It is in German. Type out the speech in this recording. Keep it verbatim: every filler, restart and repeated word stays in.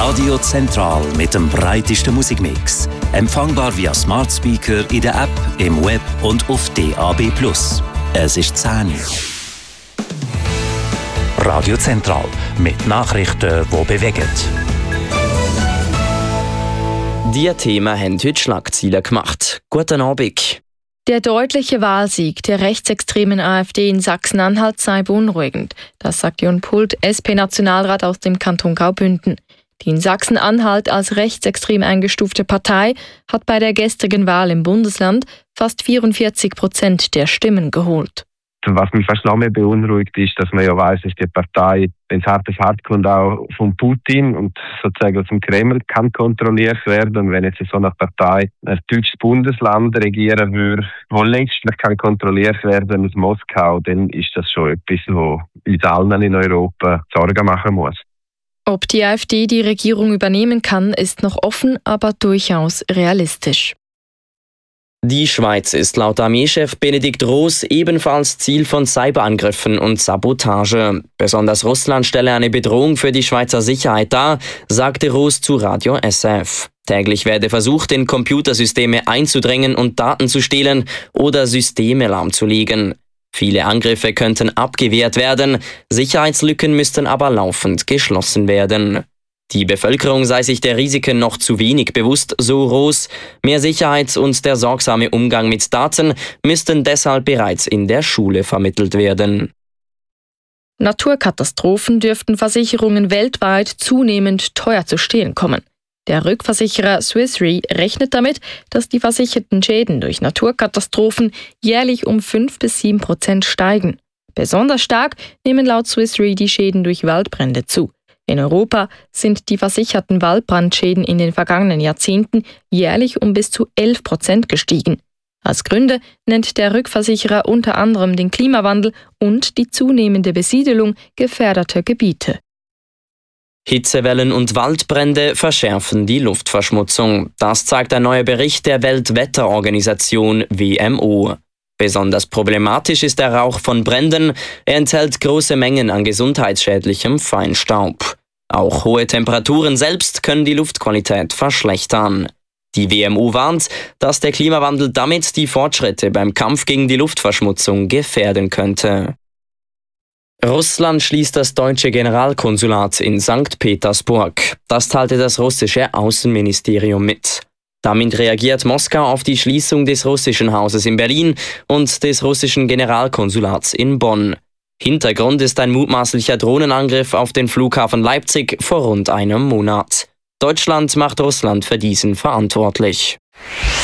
Radio Zentral mit dem breitesten Musikmix. Empfangbar via Smart Speaker in der App, im Web und auf D A B plus. Es ist zehn Uhr. Radio Zentral mit Nachrichten, die bewegen. Diese Themen haben heute Schlagzeilen gemacht. Guten Abend. Der deutliche Wahlsieg der rechtsextremen AfD in Sachsen-Anhalt sei beunruhigend. Das sagt Jon Pult, S P-Nationalrat aus dem Kanton Graubünden. Die in Sachsen-Anhalt als rechtsextrem eingestufte Partei hat bei der gestrigen Wahl im Bundesland fast vierundvierzig Prozent der Stimmen geholt. Was mich fast noch mehr beunruhigt ist, dass man ja weiss, dass die Partei, wenn es hart auf hart kommt, auch von Putin und sozusagen aus dem Kreml kann kontrolliert werden. Und wenn jetzt so eine Partei ein deutsches Bundesland regieren würde, wo letztlich kann kontrolliert werden aus Moskau, dann ist das schon etwas, wo uns allen in Europa Sorgen machen muss. Ob die AfD die Regierung übernehmen kann, ist noch offen, aber durchaus realistisch. Die Schweiz ist laut Armeechef Benedikt Roos ebenfalls Ziel von Cyberangriffen und Sabotage. Besonders Russland stelle eine Bedrohung für die Schweizer Sicherheit dar, sagte Roos zu Radio S F. Täglich werde versucht, in Computersysteme einzudringen und Daten zu stehlen oder Systeme lahmzulegen. Viele Angriffe könnten abgewehrt werden, Sicherheitslücken müssten aber laufend geschlossen werden. Die Bevölkerung sei sich der Risiken noch zu wenig bewusst, so Roos. Mehr Sicherheit und der sorgsame Umgang mit Daten müssten deshalb bereits in der Schule vermittelt werden. Naturkatastrophen dürften Versicherungen weltweit zunehmend teuer zu stehen kommen. Der Rückversicherer Swiss Re rechnet damit, dass die versicherten Schäden durch Naturkatastrophen jährlich um fünf bis sieben Prozent steigen. Besonders stark nehmen laut Swiss Re die Schäden durch Waldbrände zu. In Europa sind die versicherten Waldbrandschäden in den vergangenen Jahrzehnten jährlich um bis zu elf Prozent gestiegen. Als Gründe nennt der Rückversicherer unter anderem den Klimawandel und die zunehmende Besiedelung gefährdeter Gebiete. Hitzewellen und Waldbrände verschärfen die Luftverschmutzung. Das zeigt ein neuer Bericht der Weltwetterorganisation W M O. Besonders problematisch ist der Rauch von Bränden. Er enthält große Mengen an gesundheitsschädlichem Feinstaub. Auch hohe Temperaturen selbst können die Luftqualität verschlechtern. Die W M O warnt, dass der Klimawandel damit die Fortschritte beim Kampf gegen die Luftverschmutzung gefährden könnte. Russland schließt das deutsche Generalkonsulat in Sankt Petersburg. Das teilte das russische Außenministerium mit. Damit reagiert Moskau auf die Schließung des russischen Hauses in Berlin und des russischen Generalkonsulats in Bonn. Hintergrund ist ein mutmaßlicher Drohnenangriff auf den Flughafen Leipzig vor rund einem Monat. Deutschland macht Russland für diesen verantwortlich.